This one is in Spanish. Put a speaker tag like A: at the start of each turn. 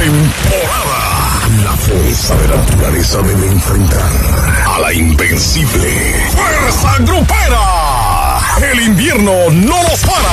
A: temporada. La fuerza de la naturaleza debe enfrentar a la invencible Fuerza Grupera. El invierno no nos para.